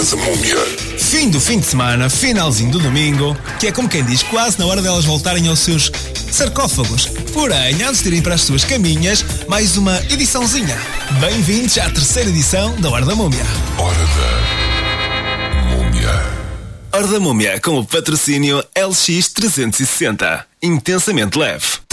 da Múmia. Fim do fim de semana, finalzinho do domingo, que é como quem diz, quase na hora delas voltarem aos seus sarcófagos. Porém, antes de irem para as suas caminhas, mais uma ediçãozinha. Bem-vindos à terceira edição da Hora da Múmia. Hora da Múmia. Hora da Múmia com o patrocínio LX360. Intensamente leve.